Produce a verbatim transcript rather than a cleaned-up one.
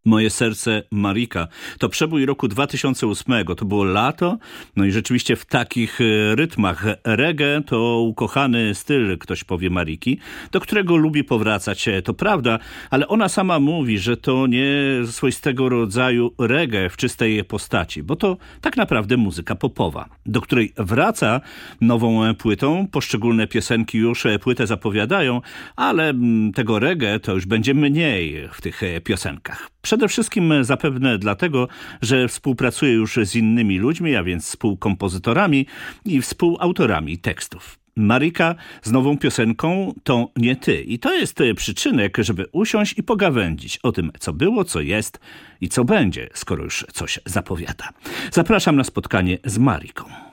Moje serce Marika. To przebój roku dwa tysiące ósmego. To było lato. No i rzeczywiście w takich rytmach. Reggae to ukochany styl, ktoś powie, Mariki, do którego lubi powracać. To prawda, ale ona sama mówi, że to nie swoistego rodzaju reggae w czystej postaci, bo to tak naprawdę muzyka popowa, do której wraca nową płytą. Poszczególne piosenki już płytę zapowiadają, ale tego reggae to już będzie mniej w tych piosenkach. Przede wszystkim zapewne dlatego, że współpracuje już z innymi ludźmi, a więc współkompozytorami i współautorami tekstów. Marika z nową piosenką To nie ty. I to jest przyczynek, żeby usiąść i pogawędzić o tym, co było, co jest i co będzie, skoro już coś zapowiada. Zapraszam na spotkanie z Mariką.